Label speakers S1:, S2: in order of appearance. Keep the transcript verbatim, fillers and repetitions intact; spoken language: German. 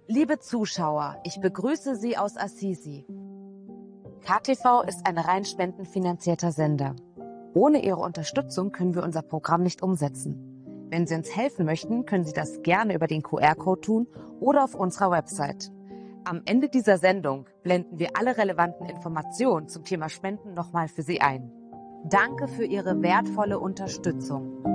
S1: Liebe Zuschauer, ich begrüße Sie aus Assisi. K T V ist ein rein spendenfinanzierter Sender. Ohne Ihre Unterstützung können wir unser Programm nicht umsetzen. Wenn Sie uns helfen möchten, können Sie das gerne über den Q R-Code tun oder auf unserer Website. Am Ende dieser Sendung blenden wir alle relevanten Informationen zum Thema Spenden nochmal für Sie ein. Danke für Ihre wertvolle Unterstützung.